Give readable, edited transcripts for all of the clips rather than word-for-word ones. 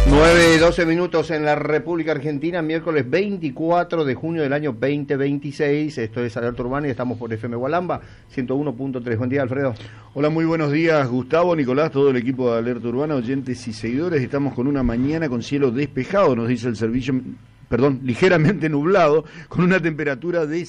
9:12 en la República Argentina, miércoles 24 de junio del año 2026. Esto es Alerta Urbana y estamos por FM Gualamba 101.3. Buen día, Alfredo. Hola, muy buenos días, Gustavo, Nicolás, todo el equipo de Alerta Urbana, oyentes y seguidores. Estamos con una mañana con cielo despejado, nos dice el servicio, ligeramente nublado, con una temperatura de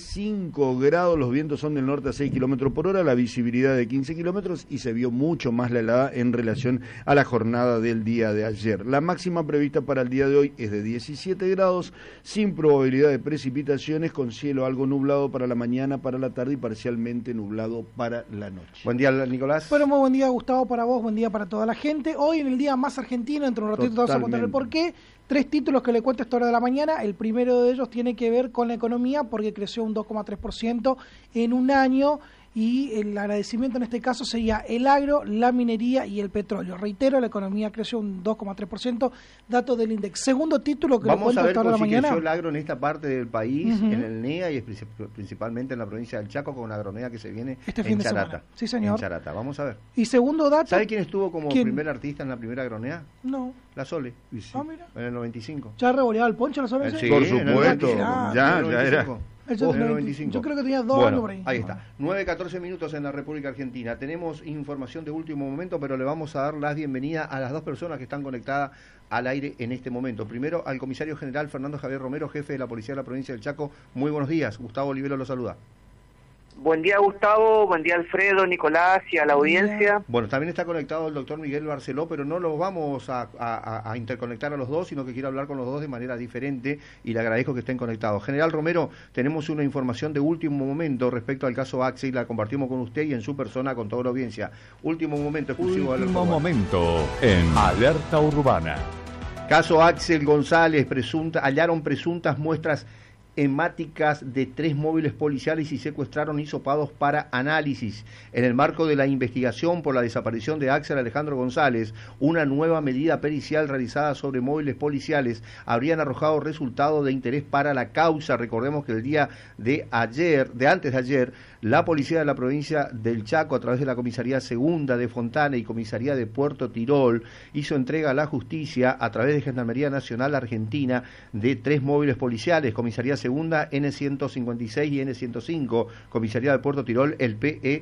5 grados, los vientos son del norte a 6 kilómetros por hora, la visibilidad de 15 kilómetros y se vio mucho más la helada en relación a la jornada del día de ayer. La máxima prevista para el día de hoy es de 17 grados, sin probabilidad de precipitaciones, con cielo algo nublado para la mañana, para la tarde y parcialmente nublado para la noche. Buen día, Nicolás. Bueno, muy buen día, Gustavo, para vos, buen día para toda la gente. Hoy en el día más argentino, dentro de un ratito te vamos a contar el porqué. 3 títulos que le cuento a esta hora de la mañana. El primero de ellos tiene que ver con la economía porque creció un 2,3% en un año y el agradecimiento en este caso sería el agro, la minería y el petróleo. Reitero, la economía creció un 2,3%, dato del INDEX. Segundo título que le cuento a esta hora de la mañana. Vamos a ver cómo creció el agro en esta parte del país, en el NEA y principalmente en la provincia del Chaco con la agronea que se viene este fin en de Charata. Semana. Sí, señor. En Charata, vamos a ver. Y segundo dato... ¿Sabe quién estuvo como primer artista en la primera agronea? No. La Sole. Sí. Mira. En el 95. ¿Ya revoleaba el poncho la Sole? Sí, por supuesto, ya era. Yo creo que tenía 2 años por ahí. Ahí está. 9:14 en la República Argentina. Tenemos información de último momento, pero le vamos a dar la bienvenida a las dos personas que están conectadas al aire en este momento. Primero, al comisario general Fernando Javier Romero, jefe de la Policía de la Provincia del Chaco. Muy buenos días. Gustavo Olivero lo saluda. Buen día, Gustavo, buen día, Alfredo, Nicolás y a la audiencia. Bueno, también está conectado el doctor Miguel Barceló, pero no los vamos a interconectar a los dos, sino que quiero hablar con los dos de manera diferente y le agradezco que estén conectados. General Romero, tenemos una información de último momento respecto al caso Axel, la compartimos con usted y en su persona con toda la audiencia. Último momento exclusivo. Último momento en Alerta Urbana. Caso Axel González, hallaron presuntas muestras hemáticas de 3 móviles policiales y secuestraron hisopados para análisis. En el marco de la investigación por la desaparición de Axel Alejandro González, una nueva medida pericial realizada sobre móviles policiales habrían arrojado resultados de interés para la causa. Recordemos que el día de antes de ayer, la policía de la provincia del Chaco, a través de la Comisaría Segunda de Fontana y Comisaría de Puerto Tirol, hizo entrega a la justicia, a través de Gendarmería Nacional Argentina, de 3 móviles policiales, Comisaría Segunda N156 y N105, Comisaría de Puerto Tirol, el PE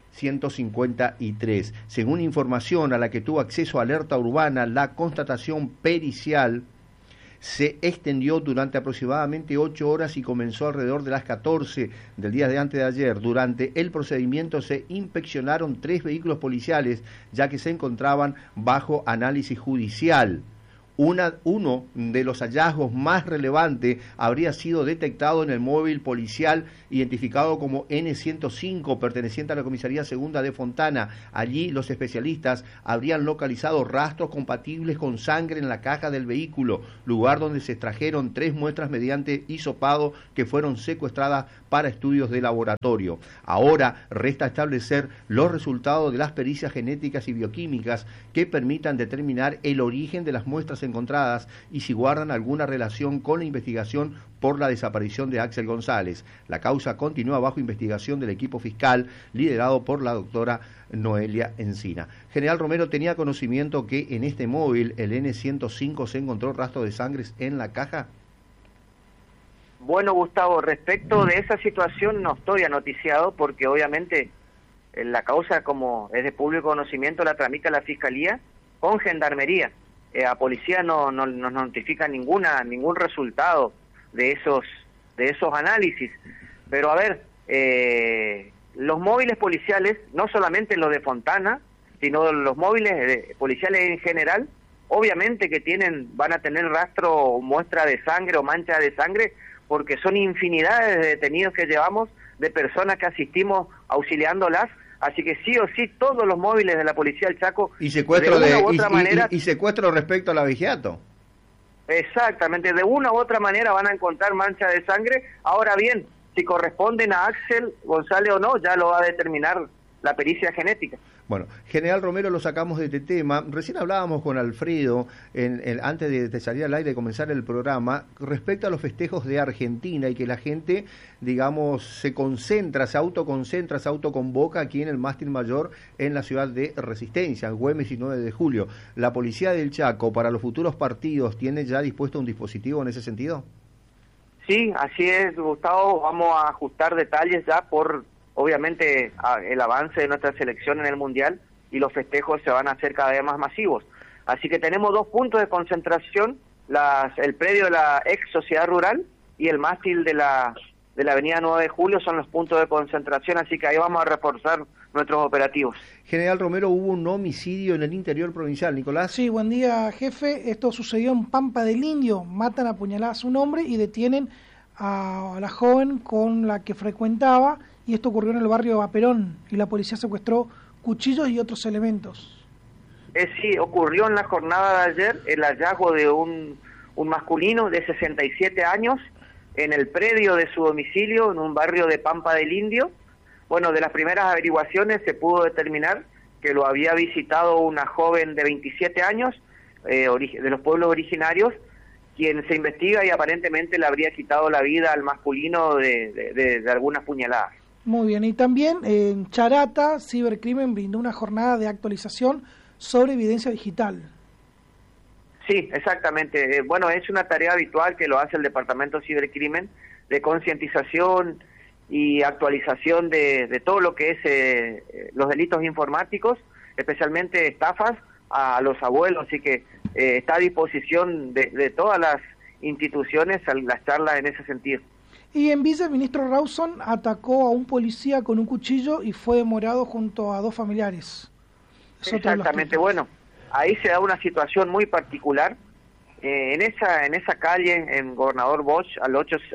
153. Según información a la que tuvo acceso Alerta Urbana, la constatación pericial se extendió durante aproximadamente 8 horas y comenzó alrededor de las 14 del día de antes de ayer. Durante el procedimiento se inspeccionaron 3 vehículos policiales, ya que se encontraban bajo análisis judicial. Uno de los hallazgos más relevantes habría sido detectado en el móvil policial identificado como N105, perteneciente a la Comisaría Segunda de Fontana. Allí los especialistas habrían localizado rastros compatibles con sangre en la caja del vehículo, lugar donde se extrajeron 3 muestras mediante hisopado que fueron secuestradas para estudios de laboratorio. Ahora resta establecer los resultados de las pericias genéticas y bioquímicas que permitan determinar el origen de las muestras encontradas y si guardan alguna relación con la investigación por la desaparición de Axel González. La causa continúa bajo investigación del equipo fiscal liderado por la doctora Noelia Encina. General Romero, ¿tenía conocimiento que en este móvil, el N105, se encontró rastro de sangre en la caja? Bueno, Gustavo, respecto de esa situación no estoy anoticiado porque obviamente la causa, como es de público conocimiento, la tramita la Fiscalía con Gendarmería. A Policía no nos notifica ningún resultado de esos análisis. Pero a ver, los móviles policiales, no solamente los de Fontana, sino los móviles policiales en general, obviamente que van a tener rastro o muestra de sangre o mancha de sangre, porque son infinidades de detenidos que llevamos, de personas que asistimos auxiliándolas. Así que sí o sí, todos los móviles de la Policía del Chaco, y secuestro de una u otra manera, y secuestro respecto a la vigiato. Exactamente, de una u otra manera van a encontrar mancha de sangre. Ahora bien, si corresponden a Axel González o no, ya lo va a determinar la pericia genética. Bueno, General Romero, lo sacamos de este tema. Recién hablábamos con Alfredo, antes de salir al aire, de comenzar el programa, respecto a los festejos de Argentina y que la gente, digamos, se autoconcentra, se autoconvoca aquí en el mástil mayor en la ciudad de Resistencia, en Güemes y 9 de julio. ¿La Policía del Chaco, para los futuros partidos, tiene ya dispuesto un dispositivo en ese sentido? Sí, así es, Gustavo. Vamos a ajustar detalles ya por... obviamente el avance de nuestra selección en el Mundial, y los festejos se van a hacer cada vez más masivos. Así que tenemos 2 puntos de concentración, el predio de la ex Sociedad Rural y el mástil de la avenida 9 de Julio son los puntos de concentración, así que ahí vamos a reforzar nuestros operativos. General Romero, hubo un homicidio en el interior provincial, Nicolás. Sí, buen día, jefe. Esto sucedió en Pampa del Indio. Matan a puñaladas a un hombre y detienen a la joven con la que frecuentaba, y esto ocurrió en el barrio de Vaperón, y la policía secuestró cuchillos y otros elementos. Sí, ocurrió en la jornada de ayer el hallazgo de un masculino de 67 años en el predio de su domicilio, en un barrio de Pampa del Indio. Bueno, de las primeras averiguaciones se pudo determinar que lo había visitado una joven de 27 años, de los pueblos originarios, quien se investiga y aparentemente le habría quitado la vida al masculino de algunas puñaladas. Muy bien, y también en Charata, Cibercrimen brindó una jornada de actualización sobre evidencia digital. Sí, exactamente. Bueno, es una tarea habitual que lo hace el Departamento de Cibercrimen, de concientización y actualización de todo lo que es los delitos informáticos, especialmente estafas a los abuelos, así que está a disposición de todas las instituciones las charlas en ese sentido. Y en Villa, el ministro Rawson atacó a un policía con un cuchillo y fue demorado junto a 2 familiares. Exactamente, bueno, ahí se da una situación muy particular. En esa calle, en Gobernador Bosch, al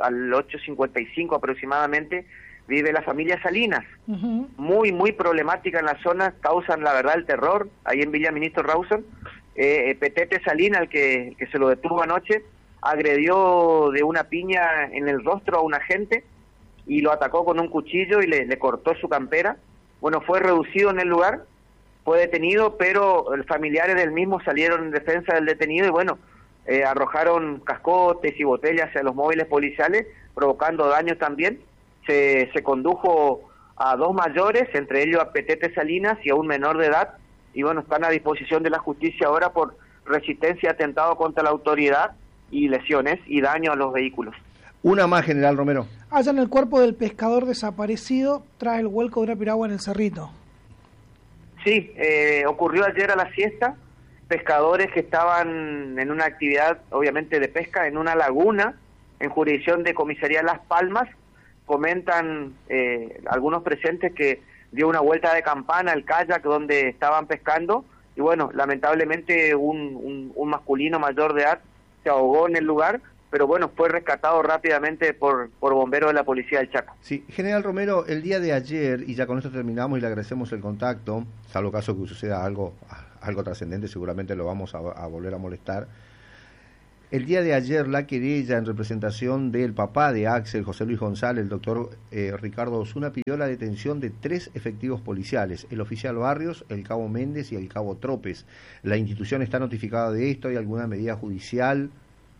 855 aproximadamente, vive la familia Salinas. Uh-huh. Muy problemática en la zona, causan la verdad el terror, ahí en Villa Ministro Rawson. Petete Salinas, el que se lo detuvo anoche, agredió de una piña en el rostro a un agente y lo atacó con un cuchillo y le cortó su campera. Bueno, fue reducido en el lugar, fue detenido, pero los familiares del mismo salieron en defensa del detenido y bueno, arrojaron cascotes y botellas hacia los móviles policiales, provocando daños también. Se condujo a 2 mayores, entre ellos a Petete Salinas y a un menor de edad, y bueno, están a disposición de la justicia ahora por resistencia, atentado contra la autoridad y lesiones y daño a los vehículos. Una más, General Romero. Hallan el cuerpo del pescador desaparecido tras el vuelco de una piragua en el Cerrito. Sí, ocurrió ayer a la siesta. Pescadores que estaban en una actividad, obviamente, de pesca en una laguna en jurisdicción de Comisaría Las Palmas. Comentan algunos presentes que dio una vuelta de campana al kayak donde estaban pescando y bueno, lamentablemente un masculino mayor de edad se ahogó en el lugar, pero bueno, fue rescatado rápidamente por bomberos de la Policía del Chaco. Sí, General Romero, el día de ayer, y ya con esto terminamos y le agradecemos el contacto, salvo caso que suceda algo trascendente, seguramente lo vamos a volver a molestar. El día de ayer la querella en representación del papá de Axel, José Luis González, el doctor Ricardo Osuna, pidió la detención de 3 efectivos policiales, el oficial Barrios, el cabo Méndez y el cabo Tropes. ¿La institución está notificada de esto? ¿Hay alguna medida judicial?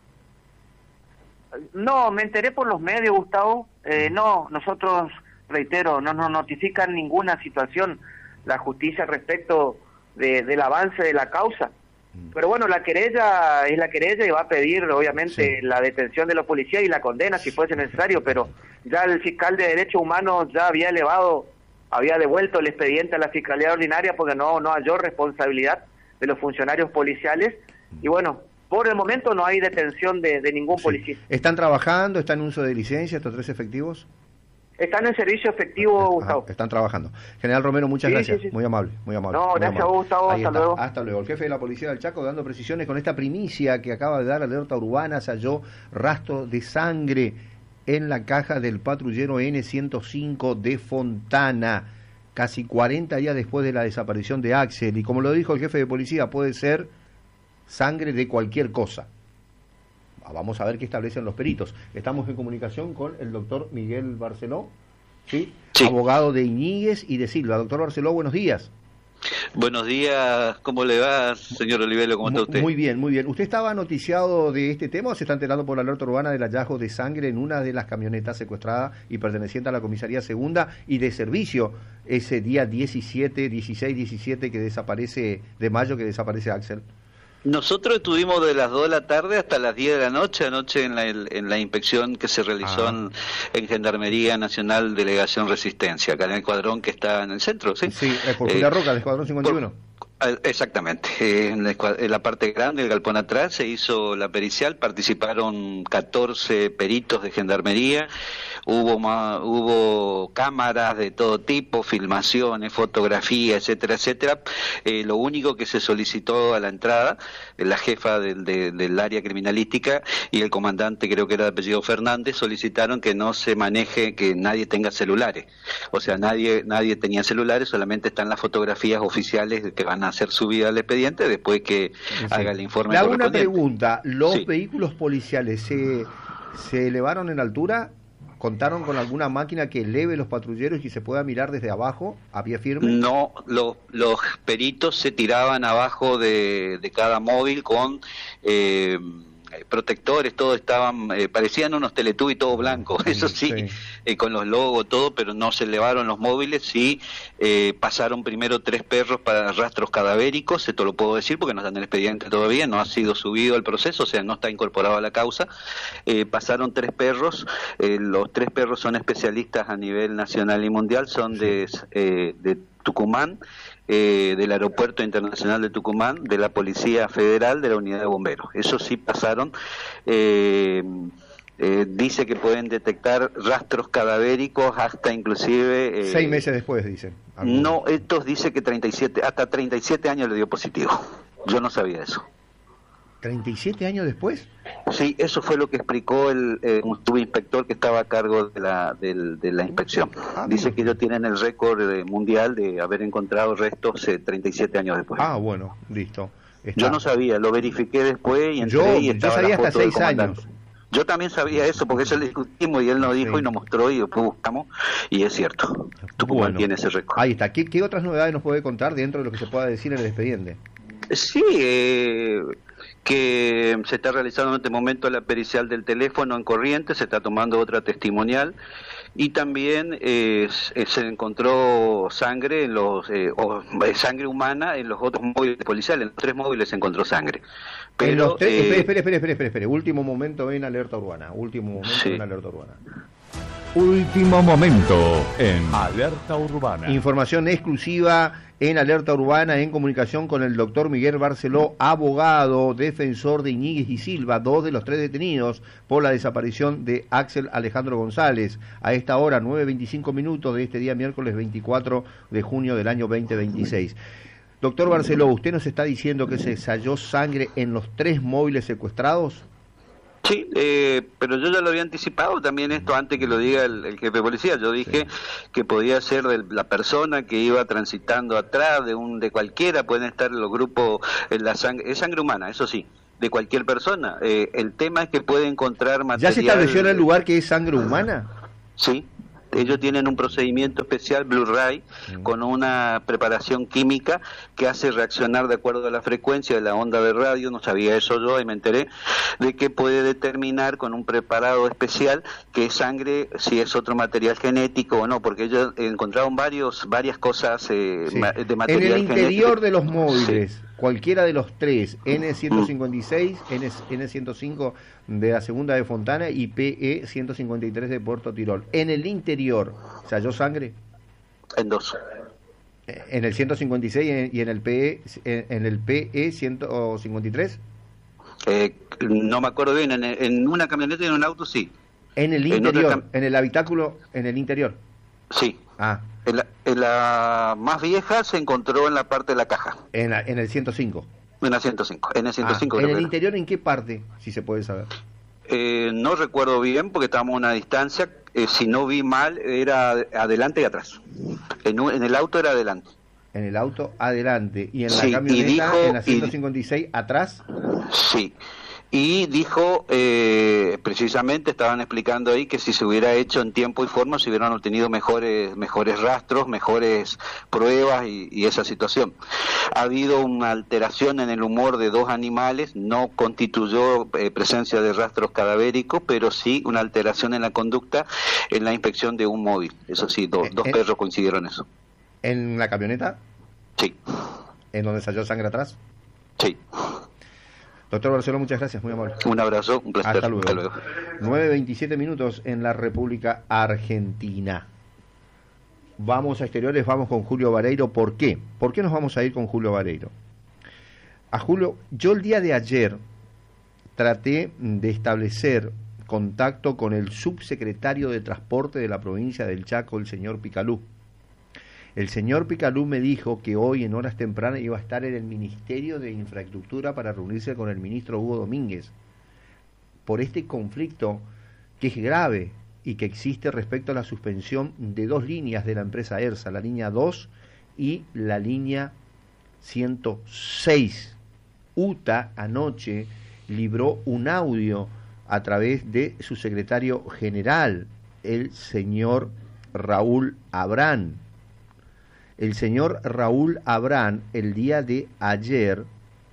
No, me enteré por los medios, Gustavo. No, nosotros, reitero, no nos notifican ninguna situación la justicia respecto del avance de la causa. Pero bueno, la querella es la querella y va a pedir obviamente la detención de los policías y la condena si fuese necesario, pero ya el fiscal de Derechos Humanos ya había devuelto el expediente a la Fiscalía Ordinaria porque no halló responsabilidad de los funcionarios policiales y bueno, por el momento no hay detención de ningún policía. ¿Están trabajando? ¿Están en uso de licencia estos 3 efectivos? Están en servicio efectivo, Gustavo. Están trabajando. General Romero, muchas gracias. Sí. Muy amable. No, gracias a vos, Gustavo. Hasta luego. Hasta luego. El jefe de la Policía del Chaco dando precisiones con esta primicia que acaba de dar Alerta Urbana. Se halló rastro de sangre en la caja del patrullero N105 de Fontana, casi 40 días después de la desaparición de Axel. Y como lo dijo el jefe de policía, puede ser sangre de cualquier cosa. Vamos a ver qué establecen los peritos. Estamos en comunicación con el doctor Miguel Barceló, ¿sí? Abogado de Iñiguez y de Silva. Doctor Barceló, buenos días. Buenos días, ¿cómo le va, señor Olivelo? ¿Cómo está usted? Muy bien, muy bien. ¿Usted estaba noticiado de este tema o se está enterando por la alerta urbana del hallazgo de sangre en una de las camionetas secuestradas y perteneciente a la comisaría segunda y de servicio ese día 16, 17 que desaparece, de mayo, que desaparece Axel? Nosotros estuvimos de las 2 de la tarde hasta las 10 de la noche, anoche en la inspección que se realizó en Gendarmería Nacional Delegación Resistencia, acá en el escuadrón que está en el centro, ¿sí? Sí, por Julia Roca, el escuadrón 51. Exactamente, en la parte grande, el galpón atrás, se hizo la pericial, participaron 14 peritos de Gendarmería, hubo cámaras de todo tipo, filmaciones, fotografía, etcétera, etcétera. Lo único que se solicitó a la entrada, la jefa del área criminalística y el comandante, creo que era de apellido Fernández, solicitaron que no se maneje, que nadie tenga celulares. O sea, nadie tenía celulares, solamente están las fotografías oficiales que van a ser subidas al expediente después que haga el informe. Le hago una correspondiente. pregunta, ¿los vehículos policiales se elevaron en altura? ¿Contaron con alguna máquina que eleve los patrulleros y se pueda mirar desde abajo, a pie firme? No, los peritos se tiraban abajo de cada móvil con protectores, todos estaban, parecían unos Teletubbies todo blancos, eso sí, con los logos, todo, pero no se elevaron los móviles, sí, pasaron primero 3 perros para rastros cadavéricos, esto lo puedo decir porque no está en el expediente todavía, no ha sido subido al proceso, o sea, no está incorporado a la causa, pasaron 3 perros, los 3 perros son especialistas a nivel nacional y mundial, son de Tucumán, del Aeropuerto Internacional de Tucumán, de la Policía Federal, de la Unidad de Bomberos. Eso sí pasaron. Dice que pueden detectar rastros cadavéricos hasta inclusive... 6 meses después, dicen. No, estos dice que hasta 37 años le dio positivo. Yo no sabía eso. ¿37 años después? Sí, eso fue lo que explicó un subinspector que estaba a cargo de la inspección. Dice que ellos tienen el récord mundial de haber encontrado restos 37 años después. Ah, bueno, listo. Yo no sabía, lo verifiqué después y entré y estaba yo sabía la foto hasta 6 años. Yo también sabía eso porque eso lo discutimos y él nos dijo y nos mostró y después buscamos y es cierto. Tucumán tiene ese récord. Ahí está. ¿Qué otras novedades nos puede contar dentro de lo que se pueda decir en el expediente? Sí, que se está realizando en este momento la pericial del teléfono en Corrientes, se está tomando otra testimonial y también se encontró sangre en sangre humana en los otros móviles policiales, en los 3 móviles se encontró sangre. Pero, en los 3, espere, último momento en alerta urbana, en alerta urbana. Último momento en Alerta Urbana. Información exclusiva en Alerta Urbana, en comunicación con el doctor Miguel Barceló, abogado, defensor de Iñiguez y Silva, 2 de los 3 detenidos por la desaparición de Axel Alejandro González. A esta hora, 9:25 de este día miércoles 24 de junio del año 2026. Doctor Barceló, ¿usted nos está diciendo que se halló sangre en los 3 móviles secuestrados? Sí, pero yo ya lo había anticipado también esto antes que lo diga el jefe de policía. Yo dije que podía ser de la persona que iba transitando atrás, de cualquiera, pueden estar los grupos, la sangre, es sangre humana, eso sí, de cualquier persona. El tema es que puede encontrar material... ¿Ya se estableció en el lugar que es sangre humana? Sí. Ellos tienen un procedimiento especial, Blu-ray, con una preparación química que hace reaccionar de acuerdo a la frecuencia de la onda de radio, no sabía eso yo y me enteré, de que puede determinar con un preparado especial que es sangre, si es otro material genético o no, porque ellos encontraron varias cosas de material genético. En el interior de los móviles, cualquiera de los 3, N156, N105 de la segunda de Fontana y PE 153 de Puerto Tirol. En el interior, ¿se halló sangre? En 2. ¿En el 156 y en el PE 153? No me acuerdo bien, en una camioneta y en un auto sí. ¿En el interior? ¿En el habitáculo en el interior? Sí. Ah. En la más vieja se encontró en la parte de la caja. En el 105. En la 105. En el 105. ¿En el interior en qué parte, si se puede saber? No recuerdo bien porque estábamos a una distancia. Si no vi mal, era adelante y atrás. En el auto era adelante. En el auto adelante. ¿Y en la camioneta, en la 156, atrás? Sí. y dijo, precisamente estaban explicando ahí que si se hubiera hecho en tiempo y forma se hubieran obtenido mejores rastros, mejores pruebas y esa situación. Ha habido una alteración en el humor de 2 animales, no constituyó presencia de rastros cadavéricos, pero sí una alteración en la conducta en la inspección de un móvil. Eso sí, dos perros coincidieron en eso. ¿En la camioneta? Sí. ¿En donde salió sangre atrás? Sí. Doctor Barceló, muchas gracias, muy amable. Un abrazo, un placer. Hasta luego. 9:27 minutos en la República Argentina. Vamos a exteriores, vamos con Julio Vareiro. ¿Por qué? ¿Por qué nos vamos a ir con Julio Vareiro? A Julio, yo el día de ayer traté de establecer contacto con el subsecretario de Transporte de la provincia del Chaco, el señor Picalú. El señor Picalú me dijo que hoy en horas tempranas iba a estar en el Ministerio de Infraestructura para reunirse con el ministro Hugo Domínguez por este conflicto que es grave y que existe respecto a la suspensión de 2 líneas de la empresa ERSA, la línea 2 y la línea 106. UTA anoche libró un audio a través de su secretario general, el señor Raúl Abrán. El señor Raúl Abrán, el día de ayer,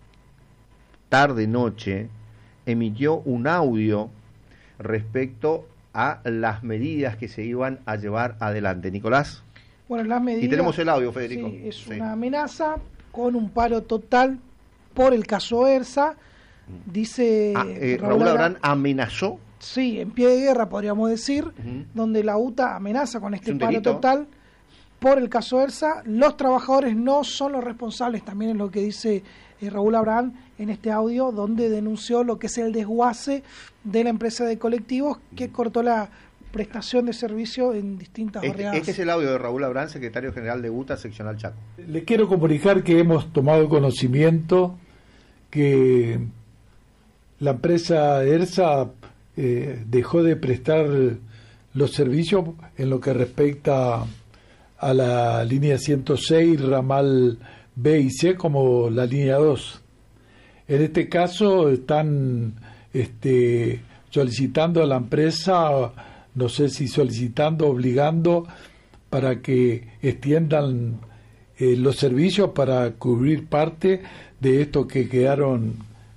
tarde-noche, emitió un audio respecto a las medidas que se iban a llevar adelante. Nicolás. Bueno, las medidas... Y tenemos el audio, Federico. Sí, es una amenaza con un paro total por el caso ERSA. Dice... Raúl Abrán amenazó. Sí, en pie de guerra, podríamos decir, donde la UTA amenaza con este paro total por el caso ERSA. Los trabajadores no son los responsables, también es lo que dice Raúl Abraham en este audio, donde denunció lo que es el desguace de la empresa de colectivos que cortó la prestación de servicio en distintas barriadas. Este es el audio de Raúl Abraham, secretario general de UTA seccional Chaco. Les quiero comunicar que hemos tomado conocimiento que la empresa ERSA dejó de prestar los servicios en lo que respecta a la línea 106, ramal B y C, como la línea 2. En este caso están solicitando a la empresa, no sé si solicitando, obligando, para que extiendan los servicios para cubrir parte de estos que quedaron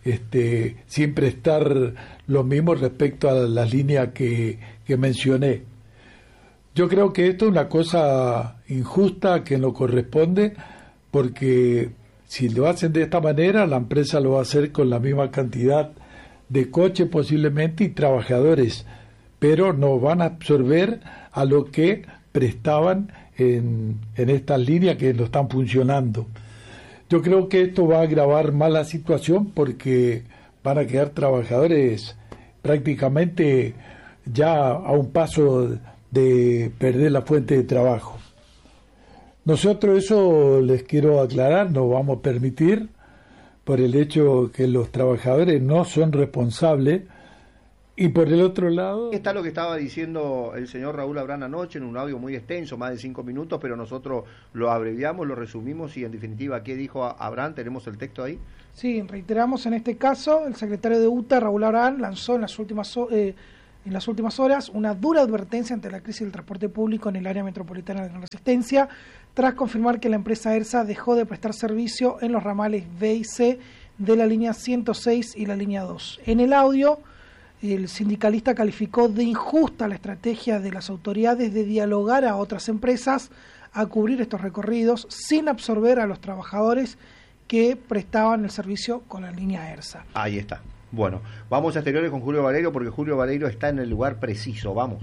sin prestar lo mismo respecto a las líneas que mencioné. Yo creo que esto es una cosa injusta que no corresponde, porque si lo hacen de esta manera, la empresa lo va a hacer con la misma cantidad de coches posiblemente y trabajadores, pero no van a absorber a lo que prestaban en estas líneas que no están funcionando. Yo creo que esto va a agravar más la situación, porque van a quedar trabajadores prácticamente ya a un paso de perder la fuente de trabajo. Nosotros, eso les quiero aclarar, no vamos a permitir, por el hecho que los trabajadores no son responsables. Y por el otro lado... Está lo que estaba diciendo el señor Raúl Abrán anoche en un audio muy extenso, más de 5 minutos, pero nosotros lo abreviamos, lo resumimos y en definitiva, ¿qué dijo Abrán? ¿Tenemos el texto ahí? Sí, reiteramos en este caso, el secretario de UTA, Raúl Abrán, lanzó en las últimas horas una dura advertencia ante la crisis del transporte público en el área metropolitana de Gran Resistencia, tras confirmar que la empresa ERSA dejó de prestar servicio en los ramales B y C de la línea 106 y la línea 2. En el audio, el sindicalista calificó de injusta la estrategia de las autoridades de dialogar a otras empresas a cubrir estos recorridos sin absorber a los trabajadores que prestaban el servicio con la línea ERSA. Ahí está. Bueno, vamos a exteriores con Julio Vareiro, porque Julio Vareiro está en el lugar preciso. Vamos.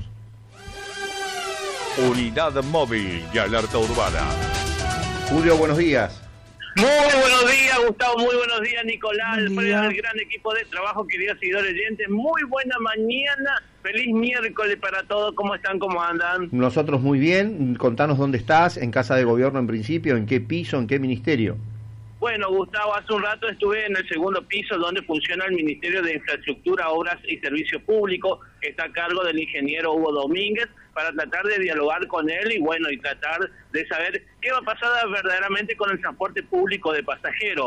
Unidad móvil y alerta urbana. Julio, buenos días. Muy buenos días, Gustavo. Muy buenos días, Nicolás. El gran equipo de trabajo, queridos seguidores oyentes. Muy buena mañana. Feliz miércoles para todos. ¿Cómo están? ¿Cómo andan? Nosotros muy bien. Contanos dónde estás. ¿En casa de gobierno en principio? ¿En qué piso? ¿En qué ministerio? Bueno, Gustavo, hace un rato estuve en el segundo piso donde funciona el Ministerio de Infraestructura, Obras y Servicio Público, que está a cargo del ingeniero Hugo Domínguez, para tratar de dialogar con él y tratar de saber qué va a pasar verdaderamente con el transporte público de pasajeros.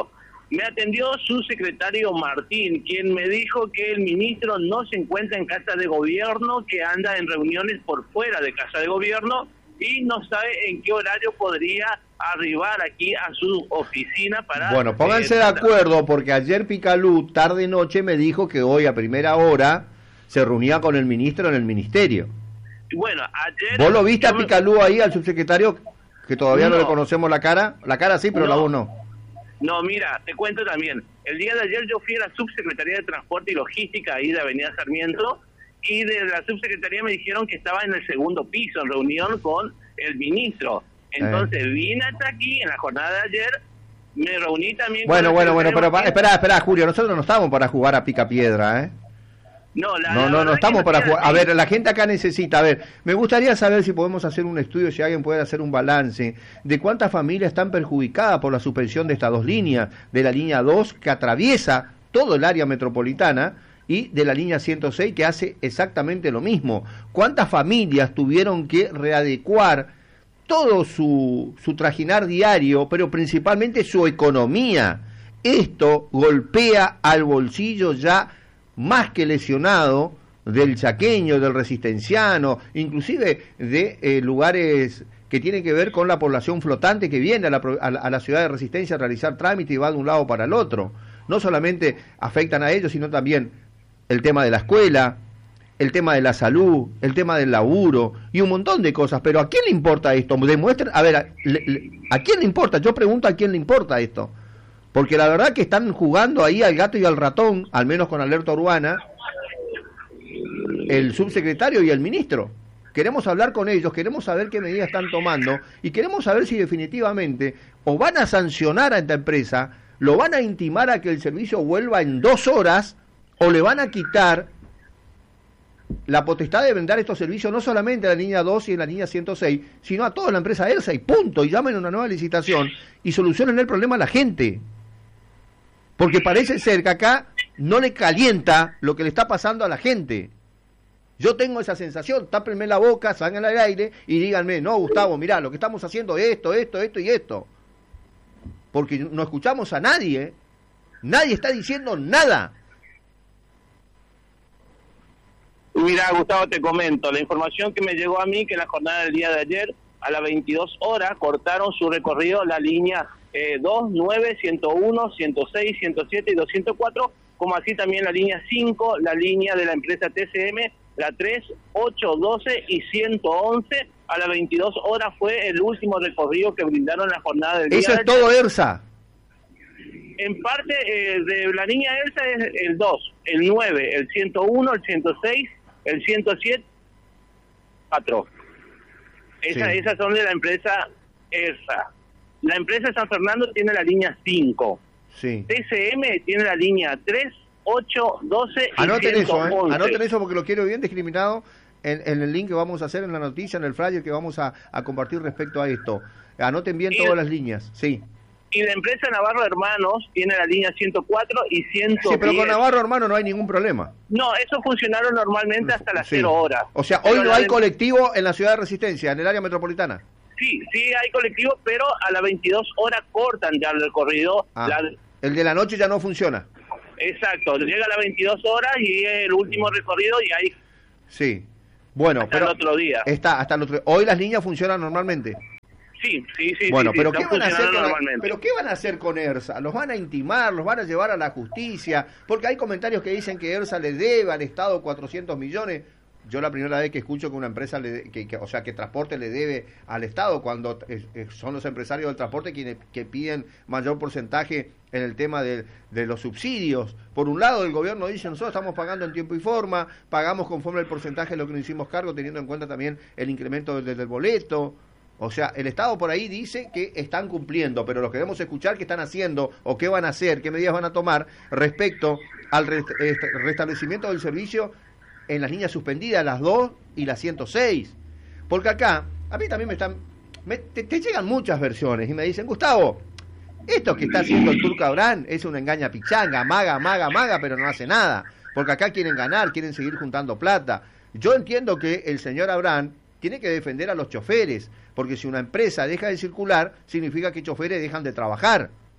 Me atendió su secretario Martín, quien me dijo que el ministro no se encuentra en Casa de Gobierno, que anda en reuniones por fuera de Casa de Gobierno y no sabe en qué horario podría arribar aquí a su oficina para... Bueno, pónganse de acuerdo, porque ayer Picalú, tarde-noche, me dijo que hoy a primera hora se reunía con el ministro en el ministerio. Bueno, ayer... ¿Vos lo viste a Picalú ahí, al subsecretario, que todavía no le conocemos la cara? La cara sí, pero la voz no. No, mira, te cuento también. El día de ayer yo fui a la Subsecretaría de Transporte y Logística, ahí de Avenida Sarmiento, y de la Subsecretaría me dijeron que estaba en el segundo piso, en reunión con el ministro. Entonces vine hasta aquí, en la jornada de ayer, me reuní también con... Bueno, pero espera, Julio, nosotros no estamos para jugar a picapiedra, ¿eh? No estamos para jugar. A ver, la gente acá necesita, a ver, me gustaría saber si podemos hacer un estudio, si alguien puede hacer un balance de cuántas familias están perjudicadas por la suspensión de estas dos líneas, de la línea 2 que atraviesa todo el área metropolitana y de la línea 106 que hace exactamente lo mismo. ¿Cuántas familias tuvieron que readecuar todo su trajinar diario, pero principalmente su economía? Esto golpea al bolsillo ya más que lesionado del chaqueño, del resistenciano, inclusive de lugares que tienen que ver con la población flotante que viene a la ciudad de Resistencia a realizar trámite y va de un lado para el otro. No solamente afectan a ellos, sino también el tema de la escuela, el tema de la salud, el tema del laburo y un montón de cosas. Pero ¿a quién le importa esto? Demuestren, a ver, ¿a quién le importa? Yo pregunto a quién le importa esto. Porque la verdad que están jugando ahí al gato y al ratón, al menos con Alerta Urbana, el subsecretario y el ministro. Queremos hablar con ellos, queremos saber qué medidas están tomando y queremos saber si definitivamente o van a sancionar a esta empresa, lo van a intimar a que el servicio vuelva en 2 horas o le van a quitar la potestad de brindar estos servicios no solamente a la línea 2 y en la línea 106, sino a toda la empresa ERSA y punto, y llamen a una nueva licitación y solucionen el problema a la gente. Porque parece ser que acá no le calienta lo que le está pasando a la gente. Yo tengo esa sensación, tápenme la boca, salgan al aire y díganme, no, Gustavo, mirá, lo que estamos haciendo es esto y esto. Porque no escuchamos a nadie, nadie está diciendo nada. Mira, Gustavo, te comento, la información que me llegó a mí, que en la jornada del día de ayer, a las 22 horas, cortaron su recorrido la línea 2, 9, 101, 106, 107 y 204, como así también la línea 5, la línea de la empresa TCM, la 3, 8, 12 y 111. A las 22 horas fue el último recorrido que brindaron en la jornada del día. ¿Eso es todo ERSA? En parte de la línea ERSA es el 2, el 9, el 101, el 106, el 107, 4. Esas son de la empresa ERSA. La empresa San Fernando tiene la línea 5. Sí. TCM tiene la línea 3, 8, 12 y anoten 111. Eso, anoten eso porque lo quiero bien discriminado en el link que vamos a hacer en la noticia, en el flyer que vamos a compartir respecto a esto. Anoten bien todas las líneas, sí. Y la empresa Navarro Hermanos tiene la línea 104 y 110. Sí, pero con Navarro Hermanos no hay ningún problema. No, eso funcionaron normalmente hasta las 0 horas. O sea, hoy no hay colectivo en la ciudad de Resistencia, en el área metropolitana. Sí hay colectivo, pero a las 22 horas cortan ya el recorrido. El de la noche ya no funciona. Exacto, llega a las 22 horas y es el último recorrido y ahí... Sí, bueno, hasta el otro día. Hasta el otro. Hoy las líneas funcionan normalmente. Sí. Bueno, pero ¿qué van a hacer con ERSA? ¿Los van a intimar? ¿Los van a llevar a la justicia? Porque hay comentarios que dicen que ERSA le debe al Estado 400 millones. Yo la primera vez que escucho que una empresa, que transporte le debe al Estado, cuando son los empresarios del transporte quienes que piden mayor porcentaje en el tema de los subsidios. Por un lado, el gobierno dice, nosotros estamos pagando en tiempo y forma, pagamos conforme al porcentaje de lo que nos hicimos cargo, teniendo en cuenta también el incremento del boleto. O sea, el Estado por ahí dice que están cumpliendo, pero lo queremos escuchar qué están haciendo o qué van a hacer, qué medidas van a tomar respecto al restablecimiento del servicio en las líneas suspendidas, las 2 y las 106. Porque acá, a mí también te llegan muchas versiones y me dicen, Gustavo, esto que está haciendo el Turco Abrán es una engaña pichanga, maga, pero no hace nada. Porque acá quieren ganar, quieren seguir juntando plata. Yo entiendo que el señor Abrán tiene que defender a los choferes, porque si una empresa deja de circular, significa que choferes dejan de trabajar.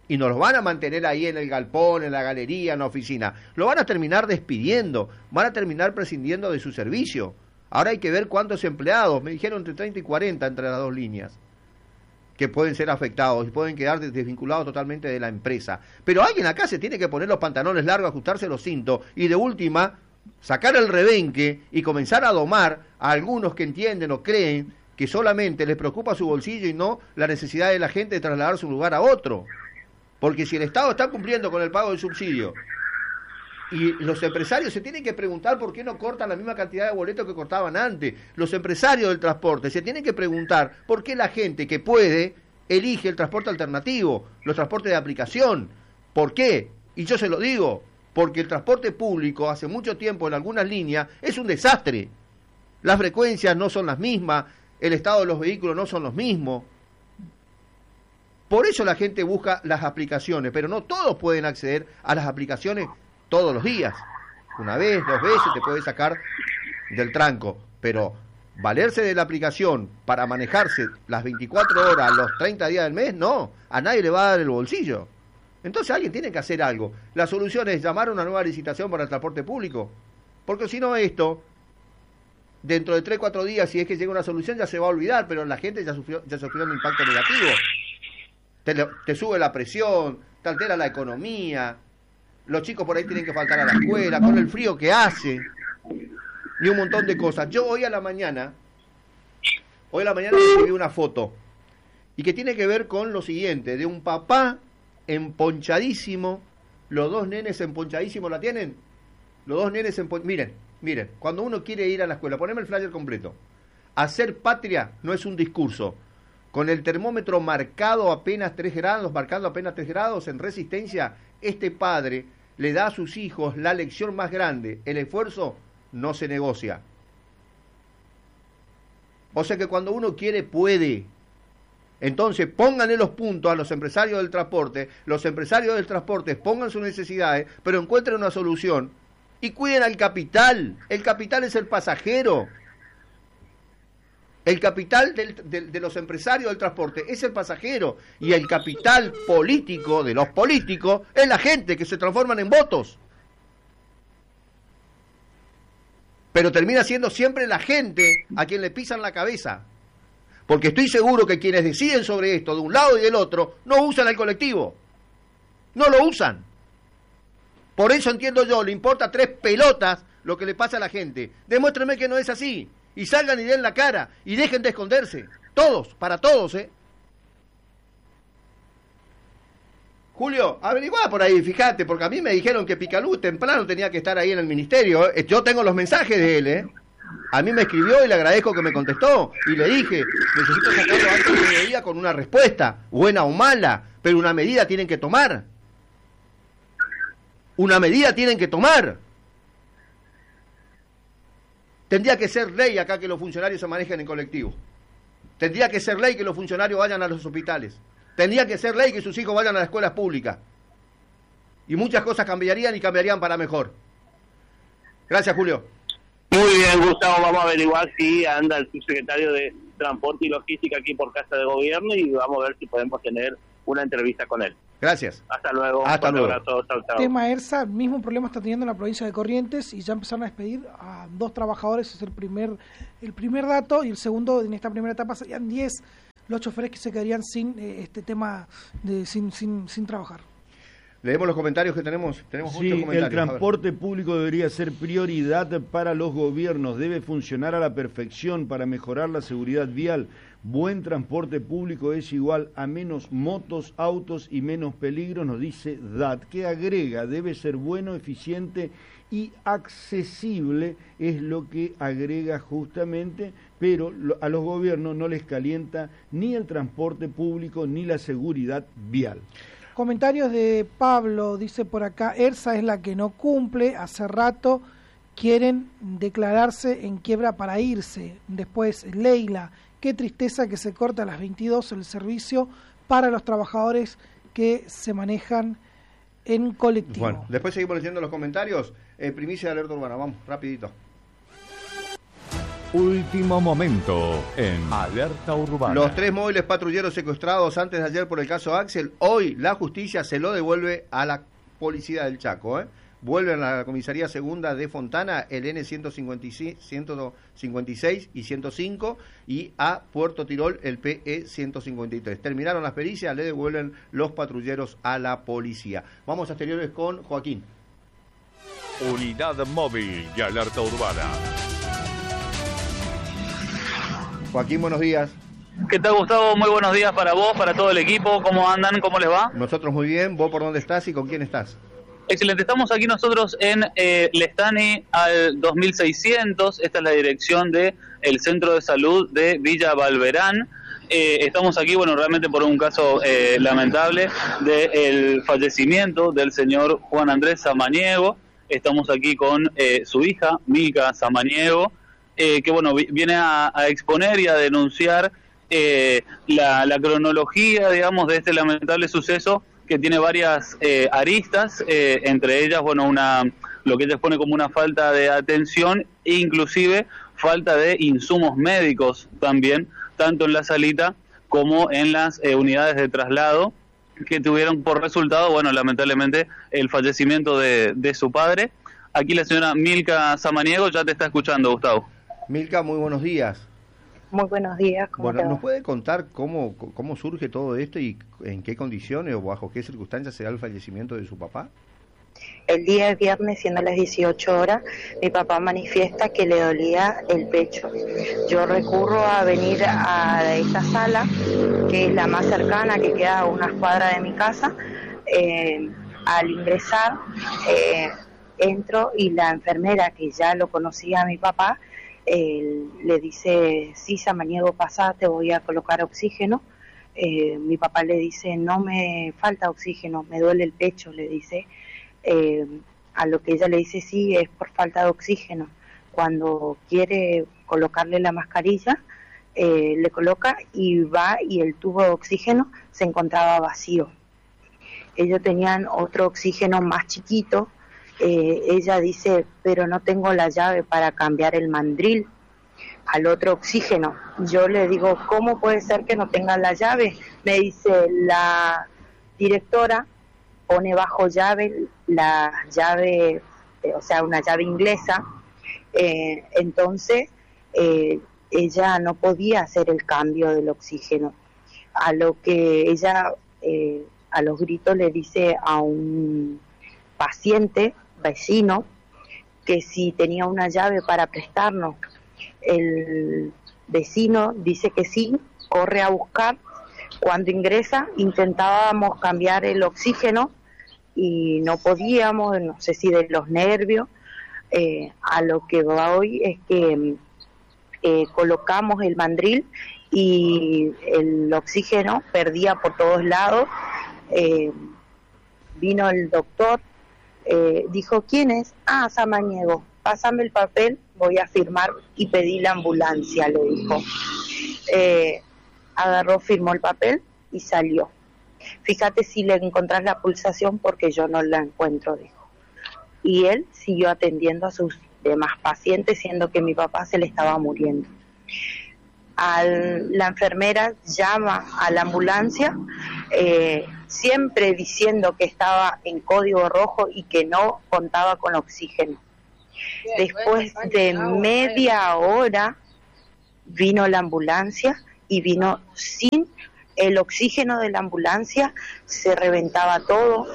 y nos lo van a mantener ahí en el galpón, en la galería, en la oficina, lo van a terminar despidiendo, van a terminar prescindiendo de su servicio. Ahora hay que ver cuántos empleados, me dijeron entre 30 y 40 entre las dos líneas, que pueden ser afectados y pueden quedar desvinculados totalmente de la empresa. Pero alguien acá se tiene que poner los pantalones largos, ajustarse los cintos y de última sacar el rebenque y comenzar a domar a algunos que entienden o creen que solamente les preocupa su bolsillo y no la necesidad de la gente de trasladar su lugar a otro. Porque si el Estado está cumpliendo con el pago del subsidio y los empresarios se tienen que preguntar por qué no cortan la misma cantidad de boletos que cortaban antes, los empresarios del transporte se tienen que preguntar por qué la gente que puede elige el transporte alternativo, los transportes de aplicación. ¿Por qué? Y yo se lo digo, porque el transporte público hace mucho tiempo en algunas líneas es un desastre. Las frecuencias no son las mismas, el estado de los vehículos no son los mismos. Por eso la gente busca las aplicaciones, pero no todos pueden acceder a las aplicaciones todos los días. Una vez, 2 veces te puedes sacar del tranco, pero valerse de la aplicación para manejarse las 24 horas, los 30 días del mes, no, a nadie le va a dar el bolsillo. Entonces alguien tiene que hacer algo. La solución es llamar a una nueva licitación para el transporte público, porque si no esto, dentro de 3-4 días, si es que llega una solución, ya se va a olvidar, pero la gente ya sufrió un impacto negativo. Te sube la presión, te altera la economía, los chicos por ahí tienen que faltar a la escuela, con el frío que hace, y un montón de cosas. Yo hoy a la mañana recibí una foto, y que tiene que ver con lo siguiente, de un papá emponchadísimo, los 2 nenes emponchadísimos, ¿la tienen? Los 2 nenes miren, cuando uno quiere ir a la escuela, poneme el flyer completo. Hacer patria no es un discurso. Con el termómetro marcando apenas 3 grados en resistencia, este padre le da a sus hijos la lección más grande: el esfuerzo no se negocia. O sea que cuando uno quiere, puede. Entonces pónganle los puntos a los empresarios del transporte, pongan sus necesidades, pero encuentren una solución y cuiden al capital. El capital es el pasajero. El capital de los empresarios del transporte es el pasajero, y el capital político de los políticos es la gente, que se transforman en votos. Pero termina siendo siempre la gente a quien le pisan la cabeza. Porque estoy seguro que quienes deciden sobre esto de un lado y del otro no usan el colectivo. No lo usan. Por eso entiendo yo, le importa 3 pelotas lo que le pasa a la gente. Demuéstrenme que no es así. Y salgan y den la cara, y dejen de esconderse. Todos, para todos, Julio, averiguá por ahí, fíjate, porque a mí me dijeron que Picalú temprano tenía que estar ahí en el ministerio. Yo tengo los mensajes de él, A mí me escribió y le agradezco que me contestó. Y le dije, necesito sacarlo antes del mediodía con una respuesta, buena o mala, pero una medida tienen que tomar. Una medida tienen que tomar. Tendría que ser ley acá que los funcionarios se manejen en colectivo. Tendría que ser ley que los funcionarios vayan a los hospitales. Tendría que ser ley que sus hijos vayan a las escuelas públicas. Y muchas cosas cambiarían, y cambiarían para mejor. Gracias, Julio. Muy bien, Gustavo, vamos a averiguar si anda el subsecretario de Transporte y Logística aquí por Casa de Gobierno, y vamos a ver si podemos tener una entrevista con él. Gracias. Hasta luego. Hasta luego. Abrazo, chau, chau. Tema ERSA, el mismo problema está teniendo en la provincia de Corrientes, y ya empezaron a despedir a 2 trabajadores. Es el primer dato, y el segundo, en esta primera etapa serían 10 los choferes que se quedarían sin sin trabajar. Leemos los comentarios que tenemos. Tenemos muchos comentarios. El transporte público debería ser prioridad para los gobiernos. Debe funcionar a la perfección para mejorar la seguridad vial. Buen transporte público es igual a menos motos, autos y menos peligro, nos dice DAT, que agrega, debe ser bueno, eficiente y accesible, es lo que agrega justamente, pero a los gobiernos no les calienta ni el transporte público ni la seguridad vial. Comentarios de Pablo, dice por acá, ERSA es la que no cumple, hace rato quieren declararse en quiebra para irse. Después, Leila, qué tristeza que se corta a las 22 el servicio para los trabajadores que se manejan en colectivo. Bueno, después seguimos leyendo los comentarios. Primicia de Alerta Urbana, vamos, rapidito. Último momento en Alerta Urbana. Los 3 móviles patrulleros secuestrados antes de ayer por el caso Axel, hoy la justicia se lo devuelve a la policía del Chaco. Vuelven a la comisaría segunda de Fontana el N156 y 105 y a Puerto Tirol el PE 153. Terminaron las pericias, le devuelven los patrulleros a la policía. Vamos a exteriores con Joaquín. Unidad móvil y Alerta Urbana. Joaquín, buenos días. ¿Qué tal, Gustavo? Muy buenos días para vos, para todo el equipo. ¿Cómo andan? ¿Cómo les va? Nosotros muy bien. ¿Vos por dónde estás y con quién estás? Excelente. Estamos aquí nosotros en Lestani al 2600. Esta es la dirección del Centro de Salud de Villa Balverán. Estamos aquí, bueno, realmente por un caso lamentable del fallecimiento del señor Juan Andrés Samaniego. Estamos aquí con su hija, Milka Samaniego, que bueno, viene a exponer y a denunciar la cronología, digamos, de este lamentable suceso que tiene varias aristas, entre ellas, bueno, lo que ella expone como una falta de atención e inclusive falta de insumos médicos también, tanto en la salita como en las unidades de traslado, que tuvieron por resultado, bueno, lamentablemente, el fallecimiento de su padre. Aquí la señora Milka Samaniego ya te está escuchando, Gustavo. Milka, muy buenos días. Muy buenos días. Bueno, ¿nos puede contar cómo surge todo esto y en qué condiciones o bajo qué circunstancias se da el fallecimiento de su papá? El día viernes, siendo las 18 horas, mi papá manifiesta que le dolía el pecho. Yo recurro a venir a esta sala, que es la más cercana, que queda a unas cuadras de mi casa. Al ingresar, entro y la enfermera, que ya lo conocía a mi papá, le dice: sí, Samaniego, pasá, te voy a colocar oxígeno. Mi papá le dice: no me falta oxígeno, me duele el pecho, le dice. A lo que ella le dice: sí, es por falta de oxígeno. Cuando quiere colocarle la mascarilla, le coloca y va, y el tubo de oxígeno se encontraba vacío. Ellos tenían otro oxígeno más chiquito. Ella dice: pero no tengo la llave para cambiar el mandril al otro oxígeno. Yo le digo: ¿cómo puede ser que no tenga la llave? Me dice la directora: pone bajo llave la llave, o sea, una llave inglesa. Entonces ella no podía hacer el cambio del oxígeno, a lo que ella a los gritos le dice a un paciente vecino que si tenía una llave para prestarnos. El vecino dice que sí, corre a buscar. Cuando ingresa, intentábamos cambiar el oxígeno y no podíamos, no sé si de los nervios. A lo que va hoy es que colocamos el mandril y el oxígeno perdía por todos lados. Vino el doctor, dijo: ¿quién es? Ah, Samaniego, pásame el papel, voy a firmar y pedí la ambulancia, le dijo. Agarró, firmó el papel y salió. Fíjate si le encontrás la pulsación, porque yo no la encuentro, dijo. Y él siguió atendiendo a sus demás pacientes, siendo que mi papá se le estaba muriendo. La enfermera llama a la ambulancia, siempre diciendo que estaba en código rojo y que no contaba con oxígeno. Después de media hora vino la ambulancia y vino sin el oxígeno de la ambulancia, se reventaba todo.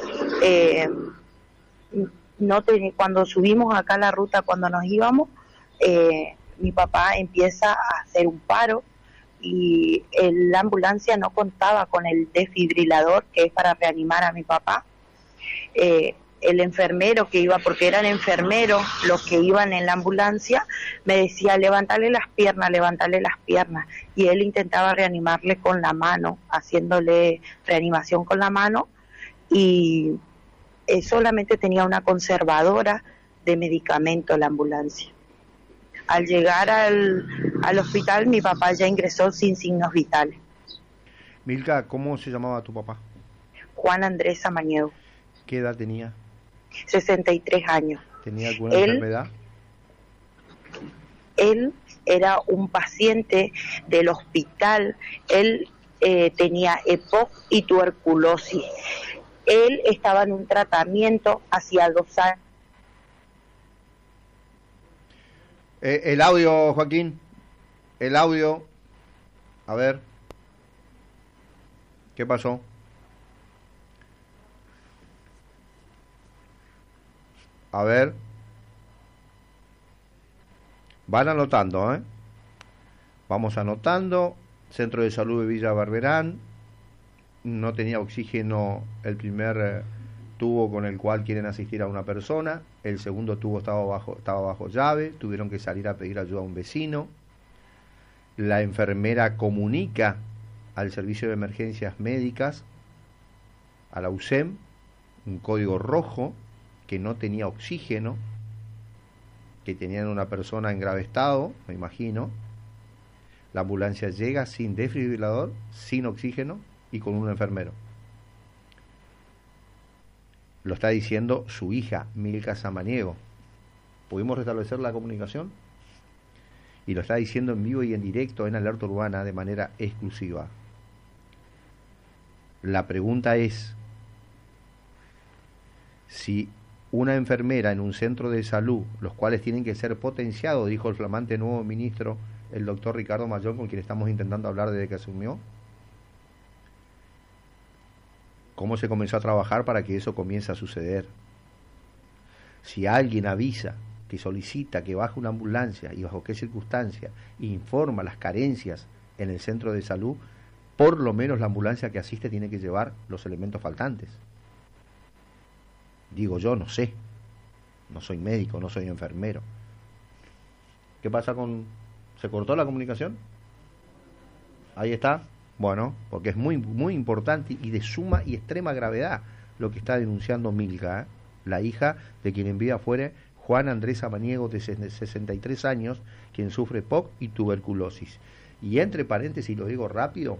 Cuando subimos acá la ruta, cuando nos íbamos, mi papá empieza a hacer un paro y la ambulancia no contaba con el desfibrilador, que es para reanimar a mi papá. El enfermero que iba, porque eran enfermeros los que iban en la ambulancia, me decía: levantarle las piernas, y él intentaba reanimarle con la mano, haciéndole reanimación con la mano, y solamente tenía una conservadora de medicamento la ambulancia. Al llegar al hospital, mi papá ya ingresó sin signos vitales. Milka, ¿cómo se llamaba tu papá? Juan Andrés Samaniego. ¿Qué edad tenía? 63 años. ¿Tenía alguna enfermedad? Él era un paciente del hospital. Él tenía EPOC y tuberculosis. Él estaba en un tratamiento hacía 2 años. El audio, Joaquín. El audio. A ver. ¿Qué pasó? A ver. Van anotando, ¿eh? Vamos anotando. Centro de Salud de Villa Barberán. No tenía oxígeno el primer tubo con el cual quieren asistir a una persona. El segundo tubo estaba bajo llave. Tuvieron que salir a pedir ayuda a un vecino. La enfermera comunica al servicio de emergencias médicas, a la USEM, un código rojo, que no tenía oxígeno, que tenían una persona en grave estado, me imagino. La ambulancia llega sin desfibrilador, sin oxígeno y con un enfermero. Lo está diciendo su hija, Milka Samaniego. ¿Pudimos restablecer la comunicación? Y lo está diciendo en vivo y en directo en Alerta Urbana de manera exclusiva. La pregunta es si una enfermera en un centro de salud, los cuales tienen que ser potenciados, dijo el flamante nuevo ministro, el doctor Ricardo Mayón, con quien estamos intentando hablar desde que asumió, cómo se comenzó a trabajar para que eso comience a suceder. Si alguien avisa, que solicita que baje una ambulancia y bajo qué circunstancia, informa las carencias en el centro de salud, por lo menos la ambulancia que asiste tiene que llevar los elementos faltantes. Digo yo, no sé, no soy médico, no soy enfermero. ¿Qué pasa con... ¿Se cortó la comunicación? Ahí está. Bueno, porque es muy, muy importante y de suma y extrema gravedad lo que está denunciando Milka, la hija de quien en vida fuere Juan Andrés Samaniego, de 63 años, quien sufre POC y tuberculosis. Y entre paréntesis, lo digo rápido,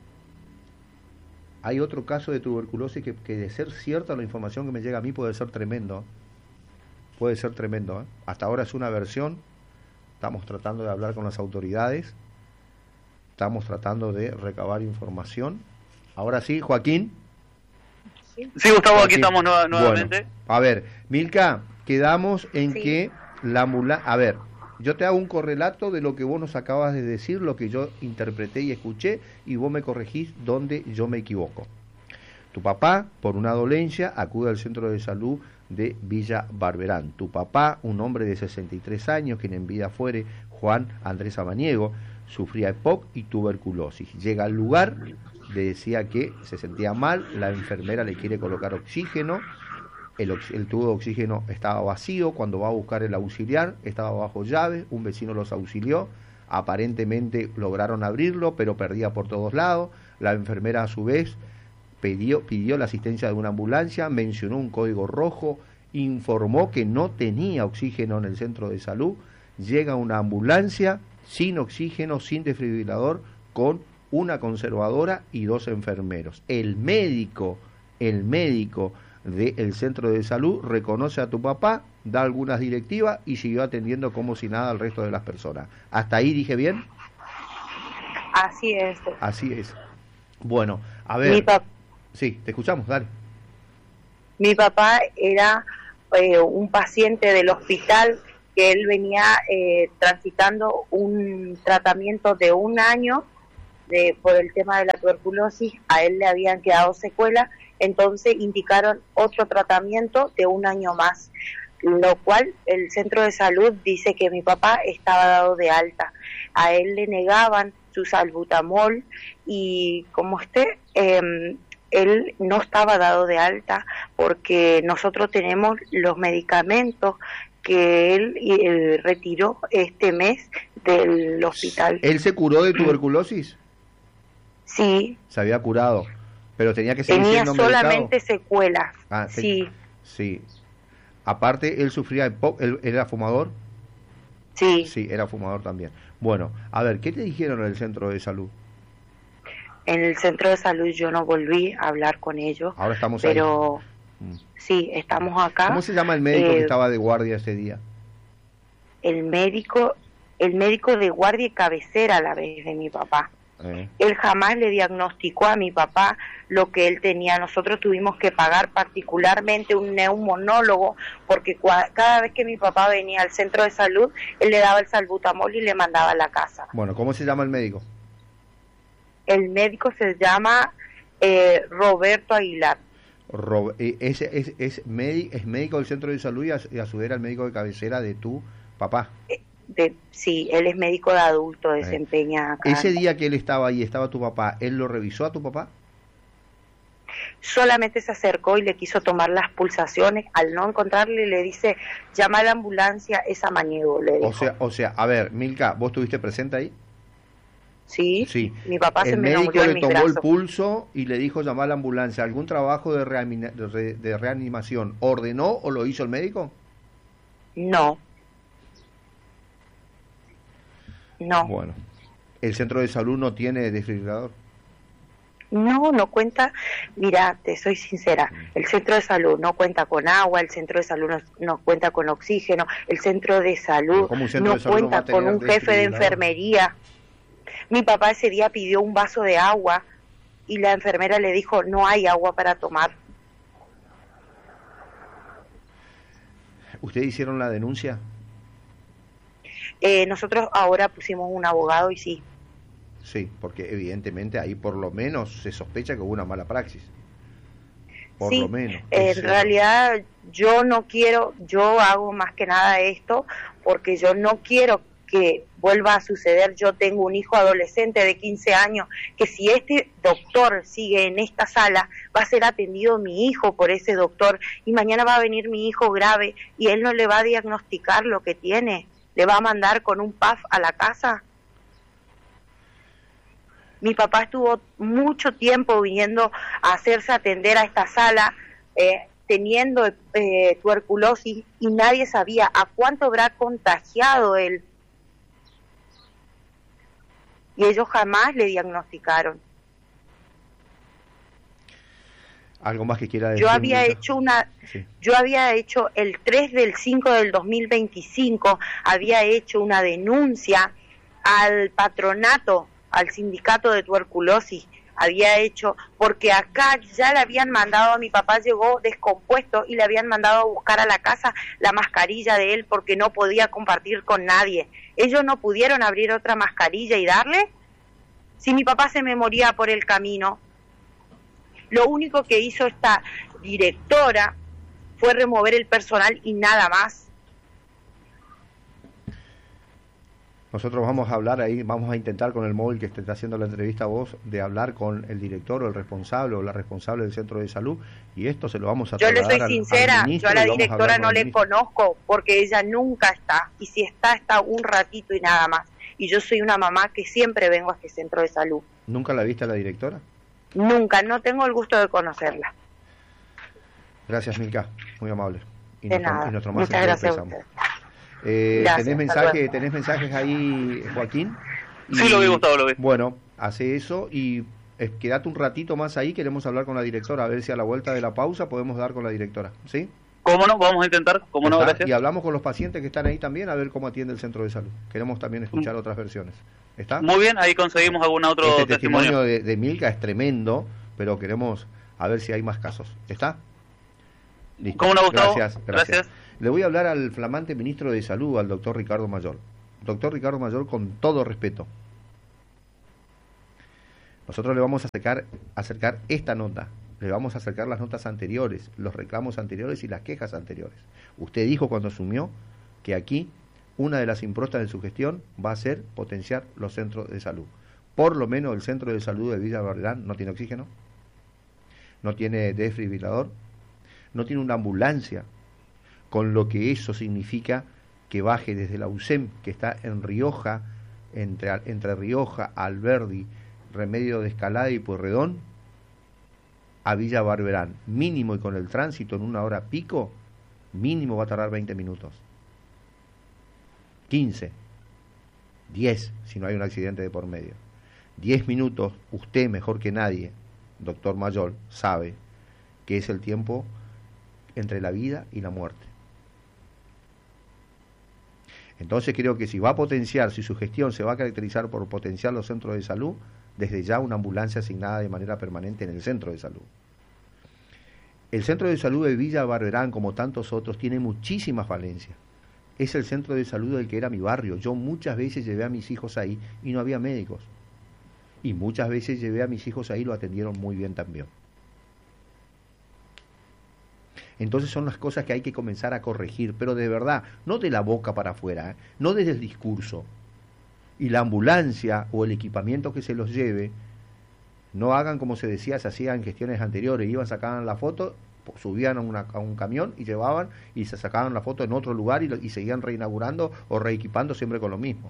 hay otro caso de tuberculosis que de ser cierta la información que me llega a mí puede ser tremendo. Puede ser tremendo, ¿eh? Hasta ahora es una versión, estamos tratando de hablar con las autoridades, estamos tratando de recabar información. Ahora sí, Joaquín. Sí, Gustavo, aquí estamos nuevamente. Bueno, a ver, Milka, quedamos en que la ambulancia... A ver, yo te hago un correlato de lo que vos nos acabas de decir, lo que yo interpreté y escuché, y vos me corregís donde yo me equivoco. Tu papá, por una dolencia, acude al centro de salud de Villa Barberán. Tu papá, un hombre de 63 años, quien en vida fuere Juan Andrés Samaniego, sufría EPOC y tuberculosis. Llega al lugar, le decía que se sentía mal, la enfermera le quiere colocar oxígeno, el tubo de oxígeno estaba vacío, cuando va a buscar el auxiliar estaba bajo llave, un vecino los auxilió, aparentemente lograron abrirlo, pero perdía por todos lados. La enfermera a su vez pidió la asistencia de una ambulancia, mencionó un código rojo, informó que no tenía oxígeno en el centro de salud, llega una ambulancia sin oxígeno, sin desfibrilador, con una conservadora y 2 enfermeros. El médico del centro de salud reconoce a tu papá, da algunas directivas y siguió atendiendo como si nada al resto de las personas. ¿Hasta ahí dije bien? Así es. Así es. Bueno, a ver. Sí, te escuchamos, dale. Mi papá era un paciente del hospital que él venía transitando un tratamiento de 1 año por el tema de la tuberculosis. A él le habían quedado secuelas, entonces indicaron otro tratamiento de 1 año más, lo cual el centro de salud dice que mi papá estaba dado de alta. A él le negaban su salbutamol y como él no estaba dado de alta porque nosotros tenemos los medicamentos que él retiró este mes del hospital. ¿Él se curó de tuberculosis? Sí. Se había curado, pero tenía que seguir siendo medicado. Tenía solamente secuelas. Sí. Sí. Aparte, él sufría EPOC, ¿él era fumador? Sí. Sí, era fumador también. Bueno, a ver, ¿qué te dijeron en el centro de salud? En el centro de salud yo no volví a hablar con ellos. Ahora estamos pero ahí. Sí, estamos acá. ¿Cómo se llama el médico que estaba de guardia ese día? El médico el médico de guardia y cabecera a la vez de mi papá. Él jamás le diagnosticó a mi papá lo que él tenía. Nosotros tuvimos que pagar particularmente un neumonólogo porque cada vez que mi papá venía al centro de salud, él le daba el salbutamol y le mandaba a la casa. Bueno, ¿cómo se llama el médico? El médico se llama Roberto Aguilar. Es médico del centro de salud y a su vez era el médico de cabecera de tu papá. Sí, él es médico de adulto, desempeña acá. Ese día que él estaba ahí, estaba tu papá, ¿él lo revisó a tu papá? Solamente se acercó y le quiso tomar las pulsaciones. Al no encontrarle, le dice, llama a la ambulancia, es amaniego, le dijo. O sea, a ver, Milka, ¿vos estuviste presente ahí? Sí, sí. Mi papá se me El murió médico en le mis tomó brazos. el pulso y le dijo llamar a la ambulancia. ¿Algún trabajo de reanimación ordenó o lo hizo el médico? No. Bueno, ¿el centro de salud no tiene desfibrilador? No cuenta. Mira, te soy sincera, el centro de salud no cuenta con agua, el centro de salud no cuenta con oxígeno, el centro de salud no cuenta con un jefe de enfermería. Mi papá ese día pidió un vaso de agua y la enfermera le dijo, no hay agua para tomar. ¿Ustedes hicieron la denuncia? Nosotros ahora pusimos un abogado y sí. Sí, porque evidentemente ahí por lo menos se sospecha que hubo una mala praxis. Por sí, lo menos. En realidad yo no quiero, yo hago más que nada esto porque yo no quiero que vuelva a suceder. Yo tengo un hijo adolescente de 15 años que si este doctor sigue en esta sala va a ser atendido mi hijo por ese doctor y mañana va a venir mi hijo grave y él no le va a diagnosticar lo que tiene, le va a mandar con un PAF a la casa. Mi papá estuvo mucho tiempo viniendo a hacerse atender a esta sala teniendo tuberculosis y nadie sabía a cuánto habrá contagiado él. Y ellos jamás le diagnosticaron. ¿Algo más que quiera decir? Yo había hecho el 3 del 5 del 2025, había hecho una denuncia al patronato, al sindicato de tuberculosis, había hecho, porque acá ya le habían mandado, a mi papá llegó descompuesto y le habían mandado a buscar a la casa la mascarilla de él porque no podía compartir con nadie. Ellos no pudieron abrir otra mascarilla y darle. Si mi papá se me moría por el camino, lo único que hizo esta directora fue remover el personal y nada más. Nosotros vamos a hablar ahí, vamos a intentar con el móvil que te está haciendo la entrevista a vos, de hablar con el director o el responsable o la responsable del centro de salud, y esto se lo vamos a trasladar. Yo le soy sincera, yo a la directora no le conozco porque ella nunca está, y si está un ratito y nada más. Y yo soy una mamá que siempre vengo a este centro de salud. ¿Nunca la viste a la directora? Nunca, no tengo el gusto de conocerla. Gracias, Milka, muy amable. De nada, muchas gracias a usted. ¿Tenés mensajes ahí, Joaquín? Sí, lo vi, Gustavo, lo vi. Bueno, hace eso y quédate un ratito más ahí, queremos hablar con la directora, a ver si a la vuelta de la pausa podemos dar con la directora, ¿sí? ¿Cómo no? Vamos a intentar, ¿cómo no? Gracias. Y hablamos con los pacientes que están ahí también, a ver cómo atiende el centro de salud. Queremos también escuchar otras versiones. ¿Está? Muy bien, ahí conseguimos algún otro testimonio de Milka es tremendo, pero queremos a ver si hay más casos. ¿Está? Listo. ¿Cómo no, Gustavo? Gracias. Le voy a hablar al flamante ministro de Salud, al doctor Ricardo Mayor. Doctor Ricardo Mayor, con todo respeto, nosotros le vamos a acercar esta nota, le vamos a acercar las notas anteriores, los reclamos anteriores y las quejas anteriores. Usted dijo cuando asumió que aquí una de las improntas de su gestión va a ser potenciar los centros de salud. Por lo menos el centro de salud de Villa Barberán no tiene oxígeno, no tiene desfibrilador, no tiene una ambulancia, con lo que eso significa que baje desde la UCEM, que está en Rioja, entre Rioja, Alberdi, Remedio de Escalada y Pueyrredón, a Villa Barberán, mínimo, y con el tránsito en 1 hora pico, mínimo va a tardar 20 minutos. 15, 10, si no hay un accidente de por medio. 10 minutos, usted mejor que nadie, doctor Mayor, sabe que es el tiempo entre la vida y la muerte. Entonces creo que si va a potenciar, si su gestión se va a caracterizar por potenciar los centros de salud, desde ya una ambulancia asignada de manera permanente en el centro de salud. El centro de salud de Villa Barberán, como tantos otros, tiene muchísimas falencias. Es el centro de salud del que era mi barrio. Yo muchas veces llevé a mis hijos ahí y no había médicos. Y muchas veces llevé a mis hijos ahí y lo atendieron muy bien también. Entonces son las cosas que hay que comenzar a corregir, pero de verdad, no de la boca para afuera, no desde el discurso. Y la ambulancia o el equipamiento que se los lleve, no hagan como se decía, se hacían en gestiones anteriores, iban, sacaban la foto, subían a un camión y llevaban y se sacaban la foto en otro lugar y seguían reinaugurando o reequipando siempre con lo mismo.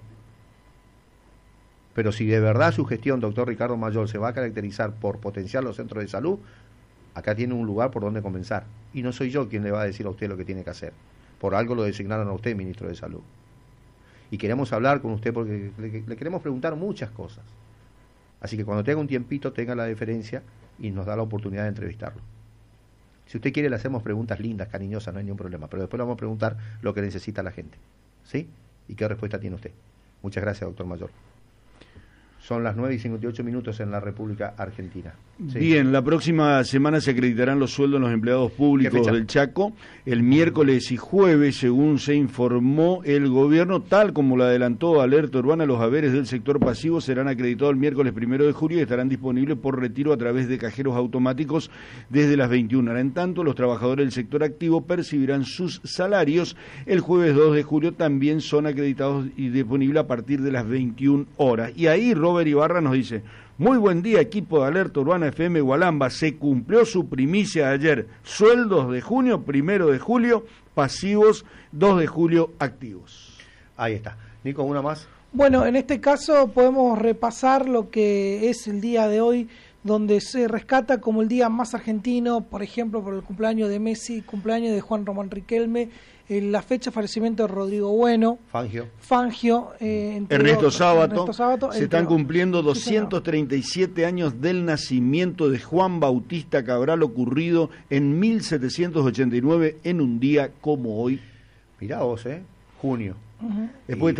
Pero si de verdad su gestión, doctor Ricardo Mayol, se va a caracterizar por potenciar los centros de salud, acá tiene un lugar por donde comenzar. Y no soy yo quien le va a decir a usted lo que tiene que hacer. Por algo lo designaron a usted ministro de Salud. Y queremos hablar con usted porque le queremos preguntar muchas cosas. Así que cuando tenga un tiempito, tenga la deferencia y nos da la oportunidad de entrevistarlo. Si usted quiere, le hacemos preguntas lindas, cariñosas, no hay ningún problema. Pero después le vamos a preguntar lo que necesita la gente. ¿Sí? ¿Y qué respuesta tiene usted? Muchas gracias, doctor Mayol. Son las 9:58 en la República Argentina. Sí. Bien, la próxima semana se acreditarán los sueldos de los empleados públicos del Chaco, el miércoles y jueves, según se informó el gobierno, tal como lo adelantó Alerta Urbana. Los haberes del sector pasivo serán acreditados el miércoles 1 de julio y estarán disponibles por retiro a través de cajeros automáticos desde las 21 horas. En tanto, los trabajadores del sector activo percibirán sus salarios el jueves 2 de julio, también son acreditados y disponibles a partir de las 21 horas. Y ahí Robert Ibarra nos dice: muy buen día, equipo de Alerta Urbana FM Gualamba, se cumplió su primicia de ayer, sueldos de junio, 1 de julio, pasivos, 2 de julio, activos. Ahí está. Nico, ¿una más? Bueno, en este caso podemos repasar lo que es el día de hoy, donde se rescata como el día más argentino, por ejemplo, por el cumpleaños de Messi, cumpleaños de Juan Román Riquelme, la fecha de fallecimiento de Rodrigo Bueno, Fangio, Ernesto Sábato, se están cumpliendo 237 años del nacimiento de Juan Bautista Cabral, ocurrido en 1789 en un día como hoy. Mirá vos, junio. Uh-huh. Después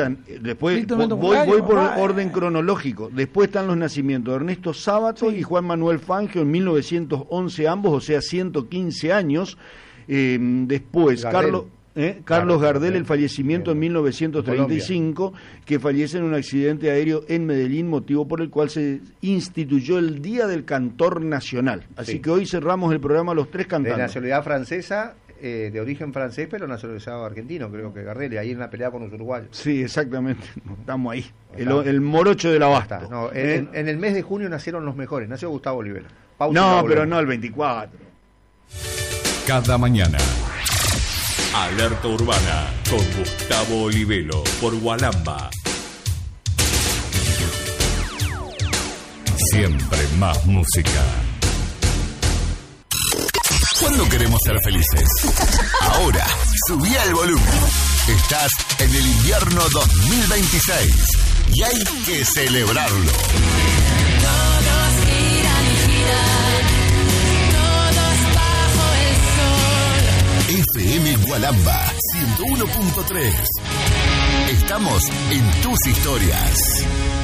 voy por orden cronológico. Después están los nacimientos de Ernesto Sábato y Juan Manuel Fangio en 1911 ambos, o sea 115 años. Después Carlos Gardel, el fallecimiento en 1935, que fallece en un accidente aéreo en Medellín, motivo por el cual se instituyó el Día del Cantor Nacional. Así que hoy cerramos el programa los tres cantando. De nacionalidad francesa, de origen francés, pero nacionalizado argentino, creo que Gardel, ahí en la pelea con los uruguayos. Sí, exactamente, estamos ahí. El morocho del abasto. No, en el mes de junio nacieron los mejores, nació Gustavo Olivera. Pero no el 24. Cada mañana, Alerta Urbana con Gustavo Olivero por Gualamba. Siempre más música. ¿Cuándo queremos ser felices? Ahora, subí el volumen. Estás en el invierno 2026 y hay que celebrarlo. Todos giran y giran, todos bajo el sol. FM Gualamba 101.3. Estamos en tus historias.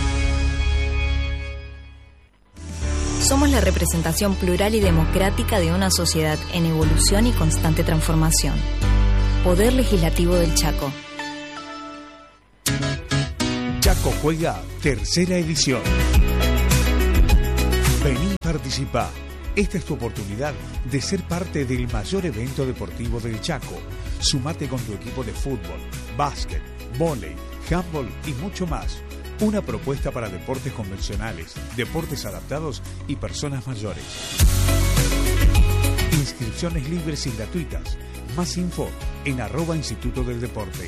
Somos la representación plural y democrática de una sociedad en evolución y constante transformación. Poder Legislativo del Chaco. Chaco Juega, tercera edición. Vení y participá. Esta es tu oportunidad de ser parte del mayor evento deportivo del Chaco. Sumate con tu equipo de fútbol, básquet, vóley, handball y mucho más. Una propuesta para deportes convencionales, deportes adaptados y personas mayores. Inscripciones libres y gratuitas. Más info en @Instituto del Deporte.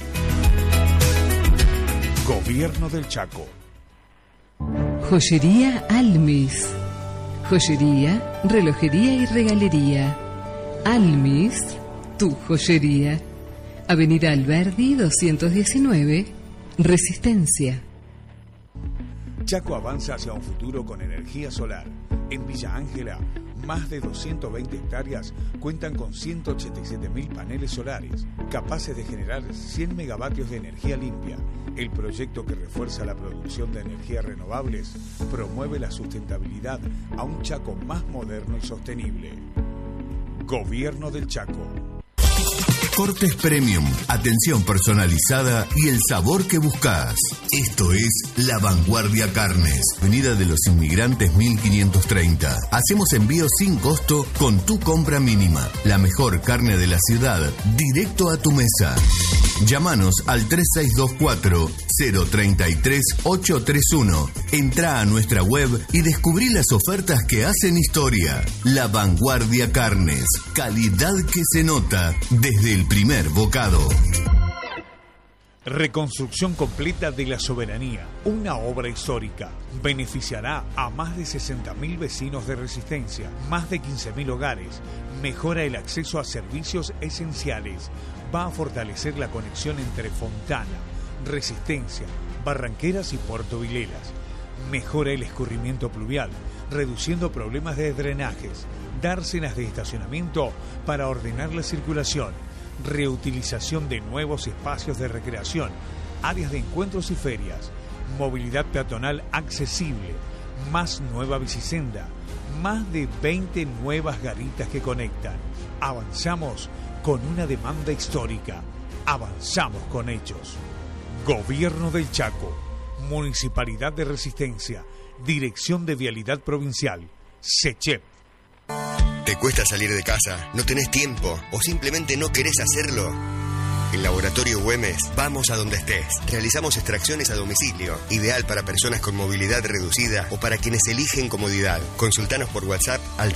Gobierno del Chaco. Joyería Almis. Joyería, relojería y regalería. Almis, tu joyería. Avenida Alberdi 219, Resistencia. Chaco avanza hacia un futuro con energía solar. En Villa Ángela, más de 220 hectáreas cuentan con 187.000 paneles solares, capaces de generar 100 megavatios de energía limpia. El proyecto, que refuerza la producción de energías renovables, promueve la sustentabilidad a un Chaco más moderno y sostenible. Gobierno del Chaco. Cortes Premium, atención personalizada y el sabor que buscas. Esto es La Vanguardia Carnes, Avenida de los Inmigrantes 1530. Hacemos envío sin costo con tu compra mínima. La mejor carne de la ciudad, directo a tu mesa. Llámanos al 3624-033-831. Entrá a nuestra web y descubrí las ofertas que hacen historia. La Vanguardia Carnes, calidad que se nota desde el primer bocado. Reconstrucción completa de la Soberanía, una obra histórica. Beneficiará a más de 60.000 vecinos de Resistencia, más de 15.000 hogares. Mejora el acceso a servicios esenciales. Va a fortalecer la conexión entre Fontana, Resistencia, Barranqueras y Puerto Vilelas. Mejora el escurrimiento pluvial, reduciendo problemas de drenajes. Dársenas de estacionamiento para ordenar la circulación. Reutilización de nuevos espacios de recreación, áreas de encuentros y ferias, movilidad peatonal accesible, más nueva bicisenda, más de 20 nuevas garitas que conectan. Avanzamos con una demanda histórica, avanzamos con hechos. Gobierno del Chaco, Municipalidad de Resistencia, Dirección de Vialidad Provincial, SECHEP. ¿Te cuesta salir de casa? ¿No tenés tiempo? ¿O simplemente no querés hacerlo? En Laboratorio Güemes vamos a donde estés. Realizamos extracciones a domicilio, ideal para personas con movilidad reducida o para quienes eligen comodidad. Consultanos por WhatsApp al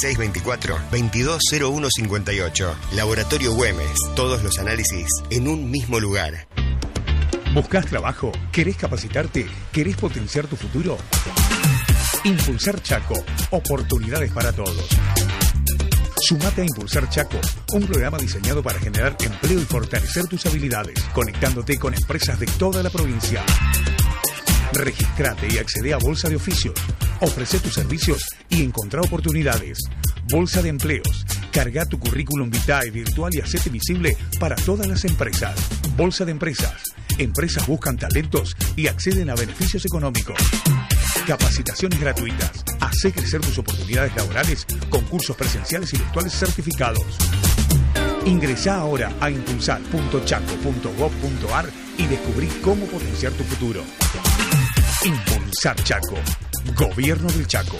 3624-220158. Laboratorio Güemes, todos los análisis en un mismo lugar. ¿Buscás trabajo? ¿Querés capacitarte? ¿Querés potenciar tu futuro? Impulsar Chaco, oportunidades para todos. Sumate a Impulsar Chaco, un programa diseñado para generar empleo y fortalecer tus habilidades, conectándote con empresas de toda la provincia. Registrate y accede a Bolsa de Oficios. Ofrece tus servicios y encontrá oportunidades. Bolsa de Empleos. Carga tu currículum vitae virtual y hacete visible para todas las empresas. Bolsa de Empresas. Empresas buscan talentos y acceden a beneficios económicos. Capacitaciones gratuitas. Hacé crecer tus oportunidades laborales con cursos presenciales y virtuales certificados. Ingresá ahora a impulsar.chaco.gov.ar y descubrí cómo potenciar tu futuro. Impulsar Chaco. Gobierno del Chaco.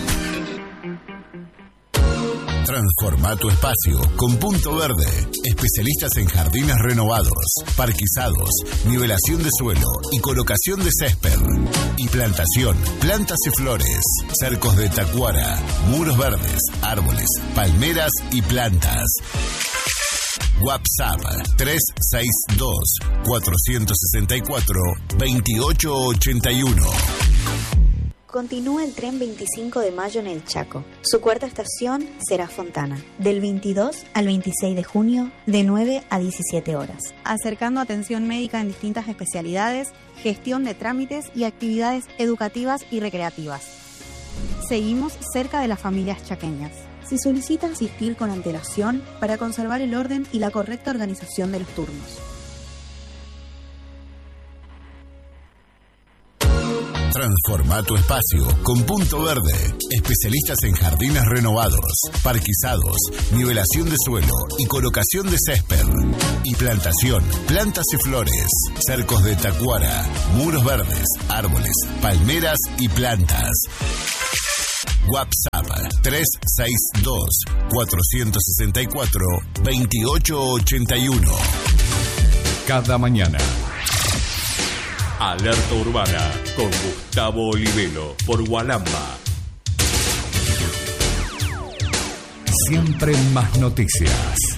Transforma tu espacio con Punto Verde. Especialistas en jardines renovados, parquizados, nivelación de suelo y colocación de césped. Y plantación, plantas y flores, cercos de tacuara, muros verdes, árboles, palmeras y plantas. WhatsApp 362-464-2881. Continúa el tren 25 de mayo en el Chaco. Su cuarta estación será Fontana, del 22 al 26 de junio, de 9 a 17 horas. Acercando atención médica en distintas especialidades, gestión de trámites y actividades educativas y recreativas. Seguimos cerca de las familias chaqueñas. Se solicita asistir con antelación para conservar el orden y la correcta organización de los turnos. Transforma tu espacio con Punto Verde. Especialistas en jardines renovados, parquizados, nivelación de suelo y colocación de césped. Y plantación, plantas y flores, cercos de tacuara, muros verdes, árboles, palmeras y plantas. WhatsApp 362-464-2881. Cada mañana. Alerta Urbana con Gustavo Olivelo por Gualamba. Siempre más noticias.